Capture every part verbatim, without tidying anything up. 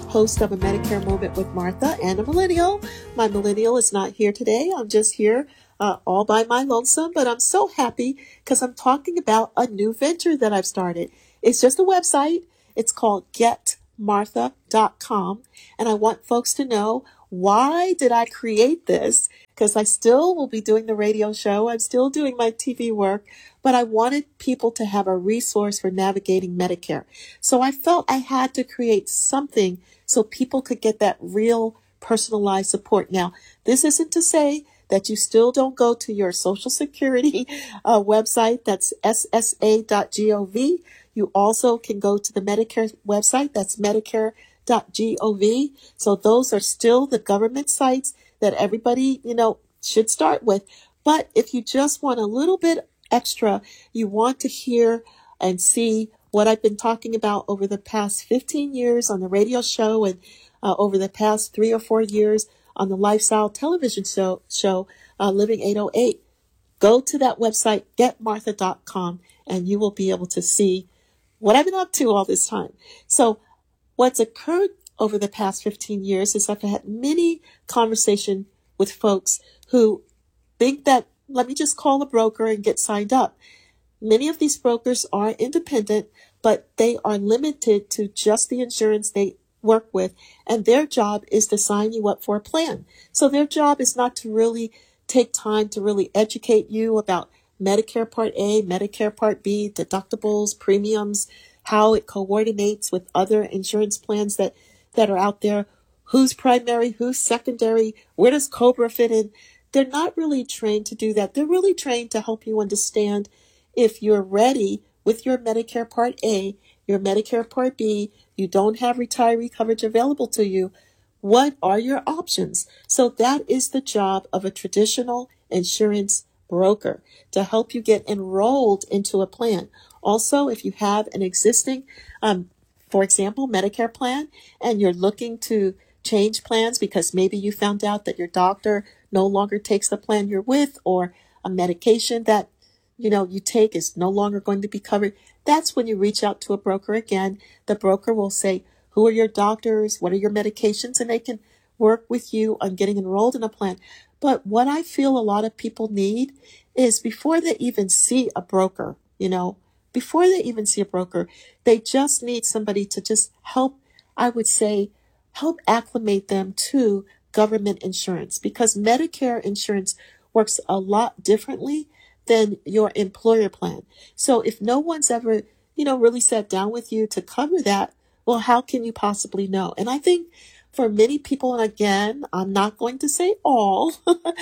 host of a Medicare Moment with Martha and a millennial. My millennial is not here today. I'm just here uh, all by my lonesome, but I'm so happy because I'm talking about a new venture that I've started. It's just a website. It's called get martha dot com, and I want folks to know, why did I create this? Because I still will be doing the radio show. I'm still doing my T V work, but I wanted people to have a resource for navigating Medicare. So I felt I had to create something so people could get that real personalized support. Now, this isn't to say that you still don't go to your Social Security uh, website. That's S S A dot gov. You also can go to the Medicare website. That's medicare dot gov. So those are still the government sites that everybody, you know, should start with. But if you just want a little bit extra, you want to hear and see what I've been talking about over the past fifteen years on the radio show, and uh, over the past three or four years on the lifestyle television show, show uh, Living eight oh eight. Go to that website, get martha dot com, and you will be able to see what I've been up to all this time. So what's occurred over the past fifteen years is I've had many conversations with folks who think that, let me just call a broker and get signed up. Many of these brokers are independent, but they are limited to just the insurance they work with, and their job is to sign you up for a plan. So their job is not to really take time to really educate you about Medicare Part A, Medicare Part B, deductibles, premiums, how it coordinates with other insurance plans that, that are out there, who's primary, who's secondary, where does COBRA fit in. They're not really trained to do that. They're really trained to help you understand if you're ready with your Medicare Part A, your Medicare Part B, you don't have retiree coverage available to you, what are your options? So that is the job of a traditional insurance broker, to help you get enrolled into a plan. Also, if you have an existing, um, for example, Medicare plan, and you're looking to change plans because maybe you found out that your doctor no longer takes the plan you're with, or a medication that you know you take is no longer going to be covered, that's when you reach out to a broker again. The broker will say, who are your doctors? What are your medications? And they can work with you on getting enrolled in a plan. But what I feel a lot of people need is, before they even see a broker, you know, before they even see a broker, they just need somebody to just help, I would say, help acclimate them to government insurance, because Medicare insurance works a lot differently than your employer plan. So if no one's ever, you know, really sat down with you to cover that, well, how can you possibly know? And I think for many people, and again, I'm not going to say all,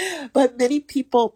but many people,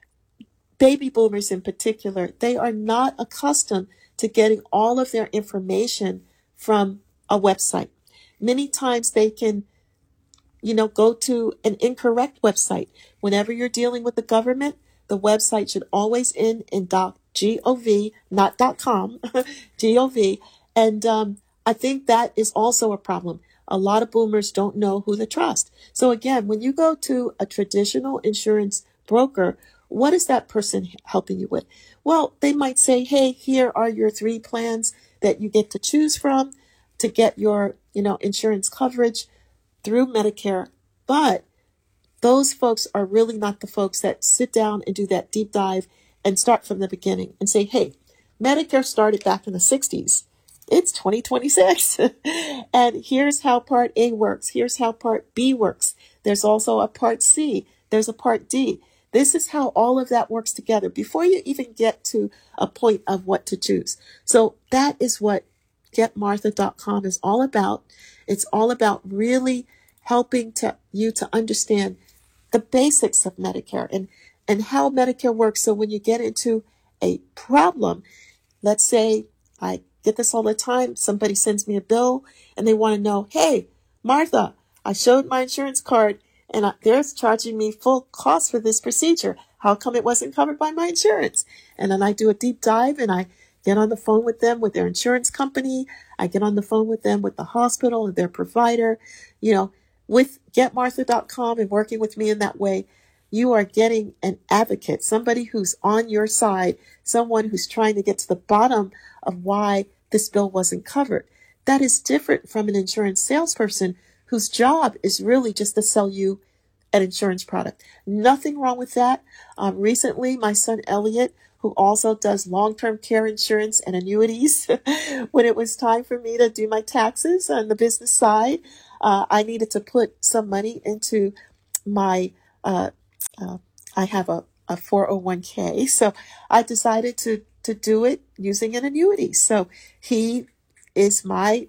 baby boomers in particular, they are not accustomed to getting all of their information from a website. Many times they can, you know, go to an incorrect website. Whenever you're dealing with the government, the website should always end in .gov, not .com, .gov. And um, I think that is also a problem. A lot of boomers don't know who to trust. So again, when you go to a traditional insurance broker, what is that person helping you with? Well, they might say, hey, here are your three plans that you get to choose from to get your, you know, insurance coverage through Medicare. But those folks are really not the folks that sit down and do that deep dive and start from the beginning and say, hey, Medicare started back in the sixties. It's twenty twenty-six. And here's how Part A works. Here's how Part B works. There's also a Part C. There's a Part D. This is how all of that works together before you even get to a point of what to choose. So that is what get martha dot com is all about. It's all about really helping to you to understand the basics of Medicare and, and how Medicare works. So when you get into a problem, let's say, I get this all the time, somebody sends me a bill and they want to know, hey, Martha, I showed my insurance card and I, they're charging me full cost for this procedure. How come it wasn't covered by my insurance? And then I do a deep dive and I get on the phone with them, with their insurance company. I get on the phone with them, with the hospital and their provider. You know, with get martha dot com and working with me in that way, you are getting an advocate, somebody who's on your side, someone who's trying to get to the bottom of why this bill wasn't covered. That is different from an insurance salesperson whose job is really just to sell you an insurance product. Nothing wrong with that. Um, recently, my son Elliot, who also does long-term care insurance and annuities, when it was time for me to do my taxes on the business side, uh, I needed to put some money into my, uh, uh, I have a, a four oh one k. So I decided to, to do it using an annuity. So he is my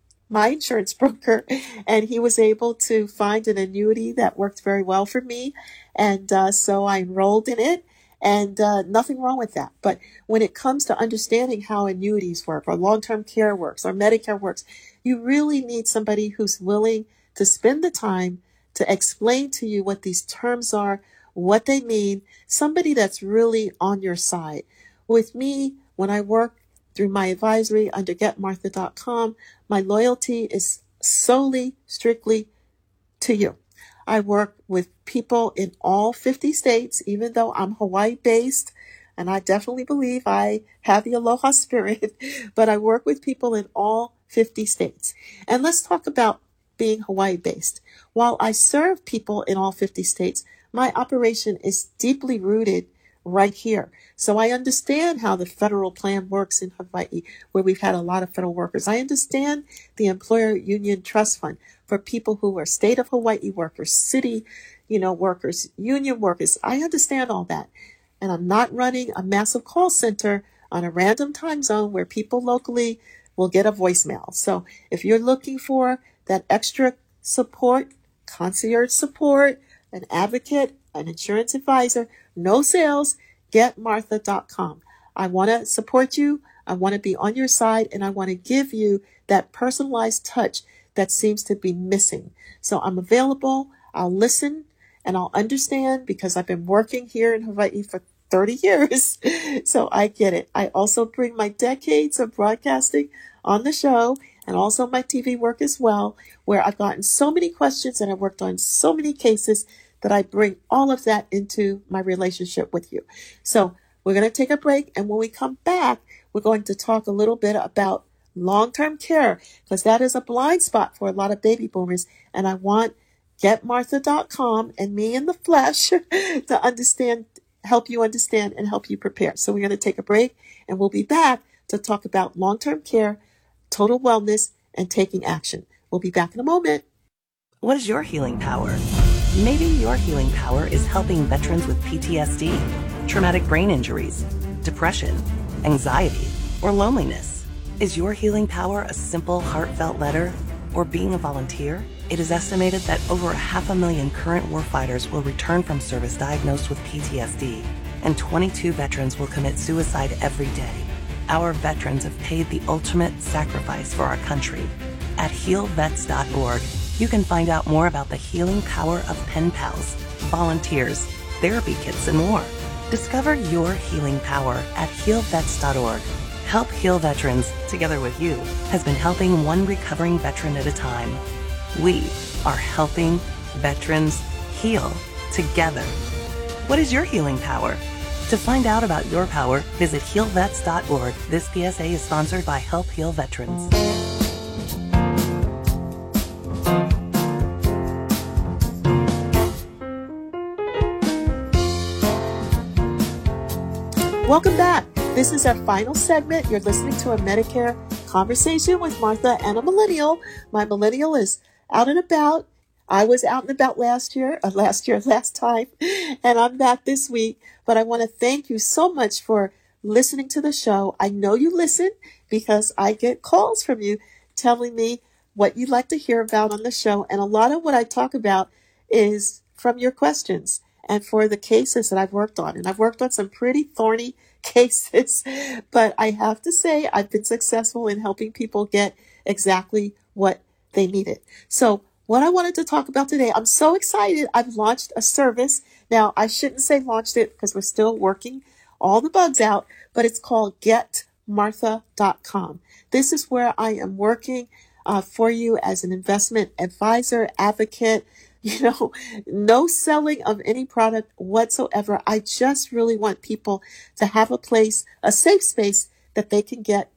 my insurance broker, and he was able to find an annuity that worked very well for me. And uh, so I enrolled in it, and uh, nothing wrong with that. But when it comes to understanding how annuities work, or long-term care works, or Medicare works, you really need somebody who's willing to spend the time to explain to you what these terms are, what they mean, somebody that's really on your side. With me, when I work through my advisory under get martha dot com, my loyalty is solely, strictly to you. I work with people in all fifty states, even though I'm Hawaii based, and I definitely believe I have the aloha spirit, but I work with people in all fifty states. And let's talk about being Hawaii based. While I serve people in all fifty states, my operation is deeply rooted right here. So I understand how the federal plan works in Hawaii, where we've had a lot of federal workers. I understand the employer union trust fund for people who are state of Hawaii workers, city, you know, workers, union workers. I understand all that. And I'm not running a massive call center on a random time zone where people locally will get a voicemail. So if you're looking for that extra support, concierge support, an advocate, an insurance advisor, no sales, get martha dot com. I want to support you. I want to be on your side, and I want to give you that personalized touch that seems to be missing. So I'm available. I'll listen and I'll understand, because I've been working here in Hawaii for thirty years. So I get it. I also bring my decades of broadcasting on the show, and also my T V work as well, where I've gotten so many questions and I've worked on so many cases that I bring all of that into my relationship with you. So we're going to take a break. And when we come back, we're going to talk a little bit about long-term care, because that is a blind spot for a lot of baby boomers. And I want get martha dot com and me in the flesh to understand, help you understand and help you prepare. So we're going to take a break, and we'll be back to talk about long-term care, total wellness, and taking action. We'll be back in a moment. What is your healing power? Maybe your healing power is helping veterans with P T S D, traumatic brain injuries, depression, anxiety, or loneliness. Is your healing power a simple, heartfelt letter, or being a volunteer? It is estimated that over a half a million current warfighters will return from service diagnosed with P T S D, and twenty-two veterans will commit suicide every day. Our veterans have paid the ultimate sacrifice for our country. At heal vets dot org, you can find out more about the healing power of pen pals, volunteers, therapy kits, and more. Discover your healing power at heal vets dot org. Help Heal Veterans, together with you, has been helping one recovering veteran at a time. We are helping veterans heal together. What is your healing power? To find out about your power, visit heal vets dot org. This P S A is sponsored by Help Heal Veterans. Welcome back. This is our final segment. You're listening to a Medicare conversation with Martha and a millennial. My millennial is out and about. I was out and about last year, uh, last year, last time, and I'm back this week. But I want to thank you so much for listening to the show. I know you listen because I get calls from you telling me what you'd like to hear about on the show. And a lot of what I talk about is from your questions and for the cases that I've worked on. And I've worked on some pretty thorny cases, but I have to say I've been successful in helping people get exactly what they needed. So what I wanted to talk about today, I'm so excited. I've launched a service. Now, I shouldn't say launched it because we're still working all the bugs out, but it's called get martha dot com. This is where I am working uh, for you as an investment advisor, advocate. You know, no selling of any product whatsoever. I just really want people to have a place, a safe space that they can get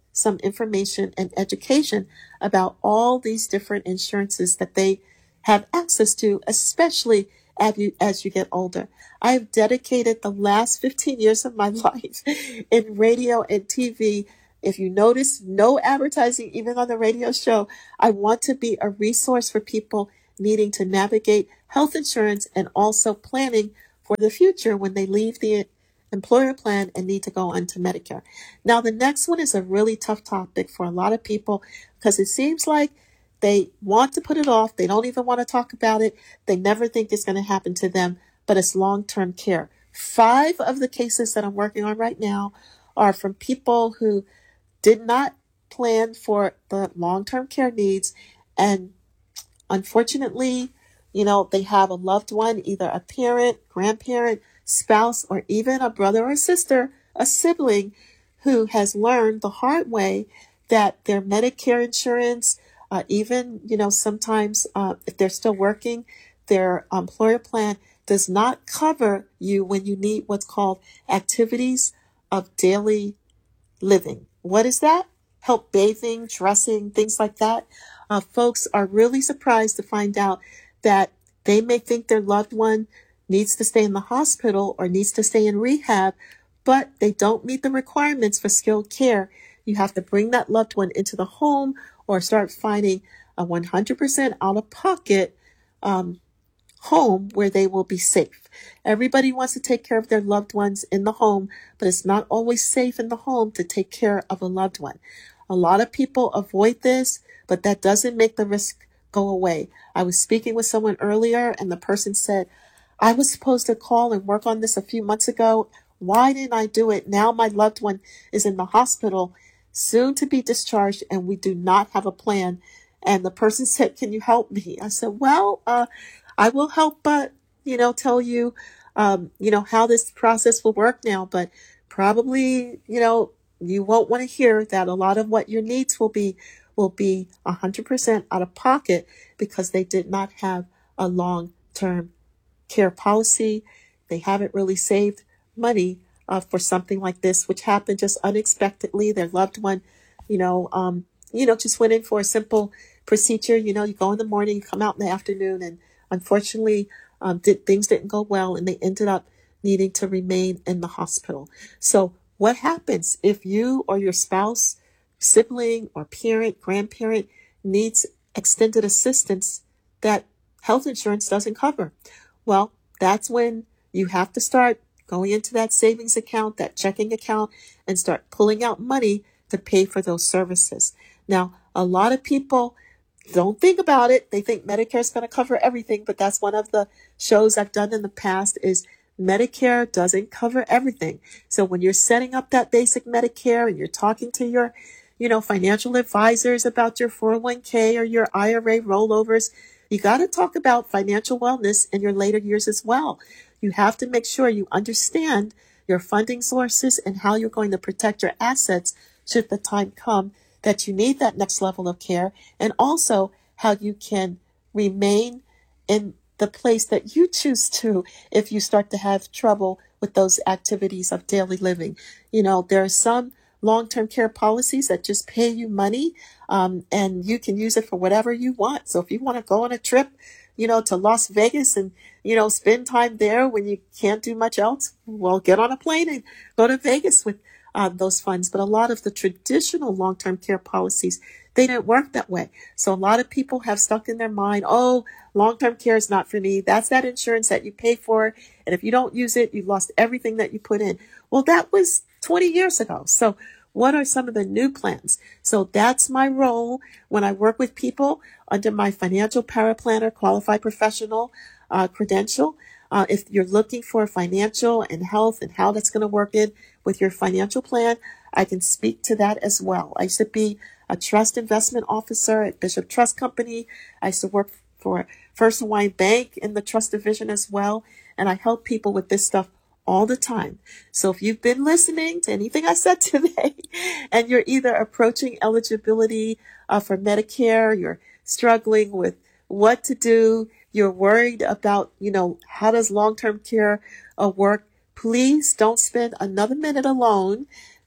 some information and education about all these different insurances that they have access to, especially as you, as you get older. I have dedicated the last fifteen years of my life in radio and T V. If you notice, no advertising, even on the radio show. I want to be a resource for people needing to navigate health insurance and also planning for the future when they leave the employer plan and need to go onto Medicare. Now, the next one is a really tough topic for a lot of people because it seems like they want to put it off. They don't even want to talk about it. They never think it's going to happen to them, but it's long-term care. Five of the cases that I'm working on right now are from people who did not plan for the long-term care needs. And unfortunately, you know, they have a loved one, either a parent, grandparent, spouse, or even a brother or sister, a sibling who has learned the hard way that their Medicare insurance, uh, even, you know, sometimes uh, if they're still working, their employer plan does not cover you when you need what's called activities of daily living. What is that? Help bathing, dressing, things like that. Uh, folks are really surprised to find out that they may think their loved one needs to stay in the hospital or needs to stay in rehab, but they don't meet the requirements for skilled care. You have to bring that loved one into the home or start finding a one hundred percent out-of-pocket um, home where they will be safe. Everybody wants to take care of their loved ones in the home, but it's not always safe in the home to take care of a loved one. A lot of people avoid this, but that doesn't make the risk go away. I was speaking with someone earlier and the person said, I was supposed to call and work on this a few months ago. Why didn't I do it? Now my loved one is in the hospital, soon to be discharged, and we do not have a plan. And the person said, can you help me? I said, well, uh, I will help, but, you know, tell you, um, you know, how this process will work now, but probably, you know, you won't want to hear that a lot of what your needs will be, will be one hundred percent out of pocket because they did not have a long-term care policy. They haven't really saved money uh, for something like this, which happened just unexpectedly. Their loved one, you know, um, you know, just went in for a simple procedure. You know, you go in the morning, you come out in the afternoon, and unfortunately, um, did, things didn't go well, and they ended up needing to remain in the hospital. So what happens if you or your spouse, sibling, or parent, grandparent needs extended assistance that health insurance doesn't cover? Well, that's when you have to start going into that savings account, that checking account, and start pulling out money to pay for those services. Now, a lot of people don't think about it. They think Medicare is going to cover everything, but that's one of the shows I've done in the past is Medicare doesn't cover everything. So when you're setting up that basic Medicare and you're talking to your, you know, financial advisors about your four oh one k or your I R A rollovers, you got to talk about financial wellness in your later years as well. You have to make sure you understand your funding sources and how you're going to protect your assets should the time come that you need that next level of care, and also how you can remain in the place that you choose to if you start to have trouble with those activities of daily living. You know, there are some long-term care policies that just pay you money, um, and you can use it for whatever you want. So if you want to go on a trip, you know, to Las Vegas and, you know, spend time there when you can't do much else, well, get on a plane and go to Vegas with uh, those funds. But a lot of the traditional long-term care policies, they didn't work that way. So a lot of people have stuck in their mind, oh, long-term care is not for me. That's that insurance that you pay for. And if you don't use it, you've lost everything that you put in. Well, that was twenty years ago. So what are some of the new plans? So that's my role when I work with people under my financial paraplanner qualified professional uh, credential. Uh, if you're looking for financial and health and how that's going to work in with your financial plan, I can speak to that as well. I used to be a trust investment officer at Bishop Trust Company. I used to work for First Hawaiian Bank in the trust division as well. And I help people with this stuff all the time. So if you've been listening to anything I said today and you're either approaching eligibility uh, for Medicare, you're struggling with what to do, you're worried about, you know, how does long-term care uh, work, please don't spend another minute alone.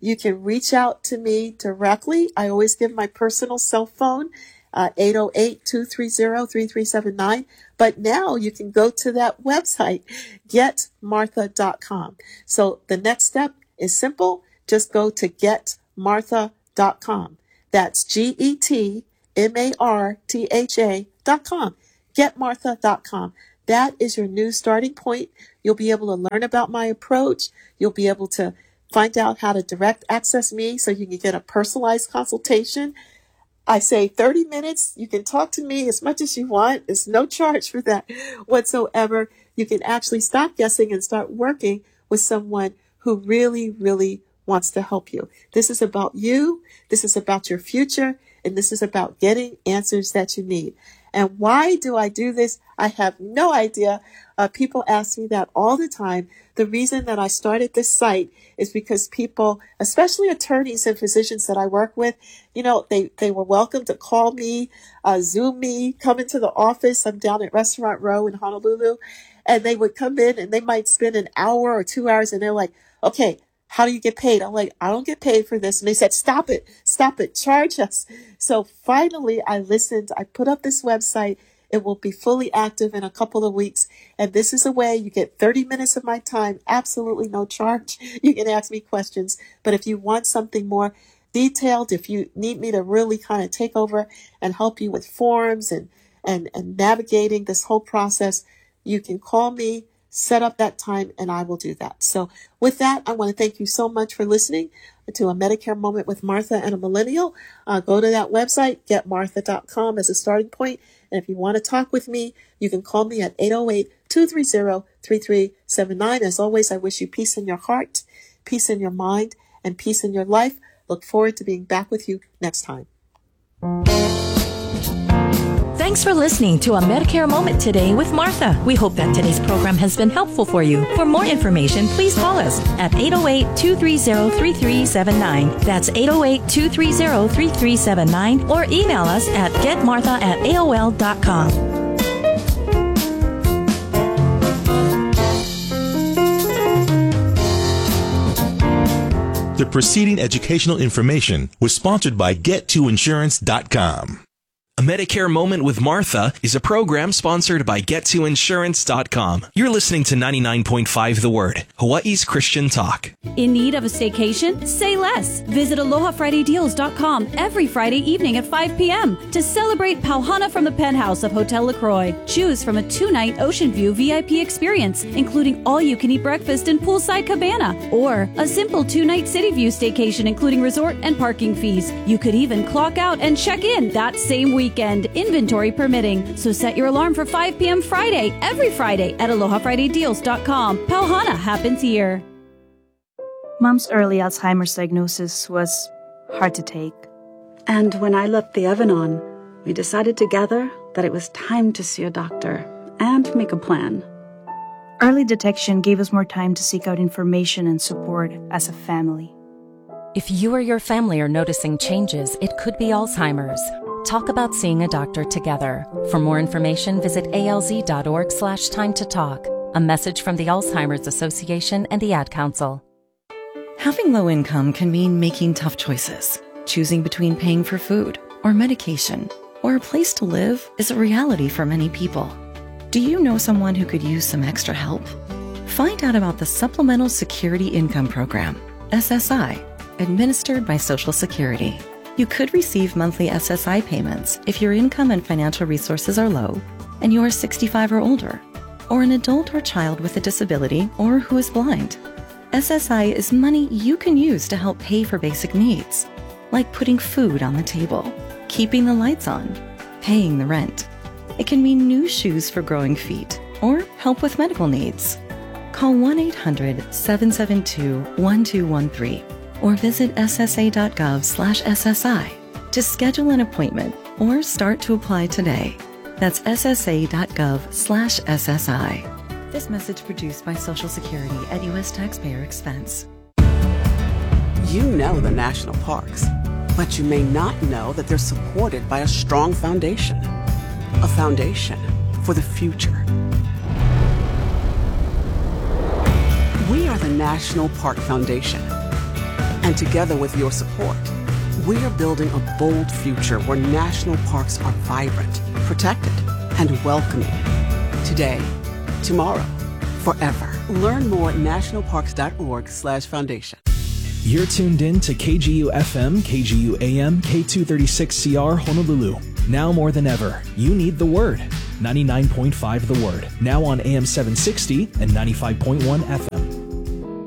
You can reach out to me directly. I always give my personal cell phone, uh, eight oh eight, two three zero, three three seven nine. But now you can go to that website, get martha dot com. So the next step is simple. Just go to get martha dot com. That's G E T M A R T H A dot com. get martha dot com. That is your new starting point. You'll be able to learn about my approach. You'll be able to find out how to direct access me so you can get a personalized consultation. I say thirty minutes. You can talk to me as much as you want. There's no charge for that whatsoever. You can actually stop guessing and start working with someone who really, really wants to help you. This is about you. This is about your future. And this is about getting answers that you need. And why do I do this? I have no idea. Uh, people ask me that all the time. The reason that I started this site is because people, especially attorneys and physicians that I work with, you know, they, they were welcome to call me, uh, Zoom me, come into the office. I'm down at Restaurant Row in Honolulu. And they would come in and they might spend an hour or two hours and they're like, okay, how do you get paid? I'm like, I don't get paid for this. And they said, stop it, stop it, charge us. So finally I listened. I put up this website. It will be fully active in a couple of weeks. And this is a way you get thirty minutes of my time, absolutely no charge. You can ask me questions. But if you want something more detailed, if you need me to really kind of take over and help you with forms and, and, and navigating this whole process, you can call me, set up that time, and I will do that. So with that, I want to thank you so much for listening to a Medicare Moment with Martha and a Millennial. Uh, go to that website, get martha dot com as a starting point. And if you want to talk with me, you can call me at eight oh eight, two three zero, three three seven nine. As always, I wish you peace in your heart, peace in your mind, and peace in your life. Look forward to being back with you next time. Thanks for listening to a Medicare Moment today with Martha. We hope that today's program has been helpful for you. For more information, please call us at eight oh eight, two three zero, three three seven nine. That's eight oh eight, two three zero, three three seven nine, or email us at get martha at A O L dot com. The preceding educational information was sponsored by get to insurance dot com. A Medicare Moment with Martha is a program sponsored by get to insurance dot com. You're listening to ninety-nine point five The Word, Hawaii's Christian talk. In need of a staycation? Say less. Visit aloha friday deals dot com every Friday evening at five p.m. to celebrate Pauhana from the penthouse of Hotel LaCroix. Choose from a two-night Ocean View V I P experience, including all-you-can-eat breakfast and poolside cabana, or a simple two-night City View staycation, including resort and parking fees. You could even clock out and check in that same week. Weekend, inventory permitting. So set your alarm for five p.m. Friday, every Friday at aloha friday deals dot com. Pauhana happens here. Mom's early Alzheimer's diagnosis was hard to take. And when I left the Evan-On, we decided together that it was time to see a doctor and make a plan. Early detection gave us more time to seek out information and support as a family. If you or your family are noticing changes, it could be Alzheimer's. Talk about seeing a doctor together. For more information, visit A L Z dot org slash time to talk. A message from the Alzheimer's Association and the Ad Council. Having low income can mean making tough choices. Choosing between paying for food or medication or a place to live is a reality for many people. Do you know someone who could use some extra help? Find out about the Supplemental Security Income Program, S S I, administered by Social Security. You could receive monthly S S I payments if your income and financial resources are low and you are sixty-five or older, or an adult or child with a disability or who is blind. S S I is money you can use to help pay for basic needs, like putting food on the table, keeping the lights on, paying the rent. It can mean new shoes for growing feet or help with medical needs. Call one eight hundred, seven seven two, one two one three. or visit S S A dot gov slash S S I to schedule an appointment or start to apply today. That's S S A dot gov slash S S I. This message produced by Social Security at U S taxpayer expense. You know the national parks, but you may not know that they're supported by a strong foundation. A foundation for the future. We are the National Park Foundation. And together with your support, we are building a bold future where national parks are vibrant, protected, and welcoming. Today, tomorrow, forever. Learn more at nationalparks.org slash foundation. You're tuned in to K G U F M, K G U A M, K two thirty-six C R Honolulu. Now more than ever, you need the Word. ninety-nine point five The Word. Now on A M seven sixty and ninety-five point one F M.